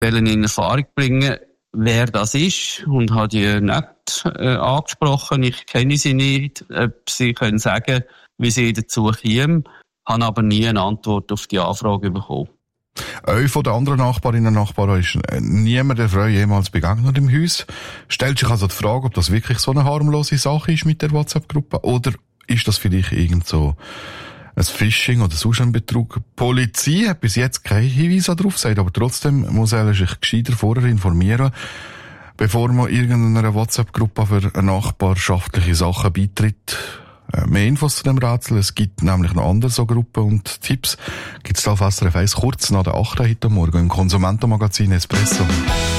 in Erfahrung bringen, wer das ist, und habe die nicht angesprochen. Ich kenne sie nicht, ob sie können sagen, wie sie dazu kämen, habe aber nie eine Antwort auf die Anfrage bekommen. Euch von den anderen Nachbarinnen und Nachbarn ist niemand der Frau jemals begegnet im Haus. Stellt sich also die Frage, ob das wirklich so eine harmlose Sache ist mit der WhatsApp-Gruppe, oder ist das vielleicht irgend so ein Phishing oder sonst ein Betrug? Die Polizei hat bis jetzt keine Hinweise darauf gesagt, aber trotzdem muss er sich gescheiter vorher informieren, bevor man irgendeiner WhatsApp-Gruppe für nachbarschaftliche Sachen beitritt. Mehr Infos zu dem Rätsel, es gibt nämlich noch andere so Gruppen und Tipps, gibt's da auf SRF 1 kurz nach der 8 heute Morgen im Konsumentenmagazin Espresso.